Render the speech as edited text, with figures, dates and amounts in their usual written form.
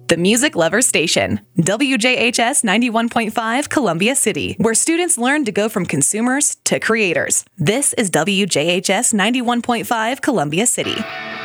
The Music Lover Station, WJHS 91.5 Columbia City, where students learn to go from consumers to creators. This is WJHS 91.5 Columbia City.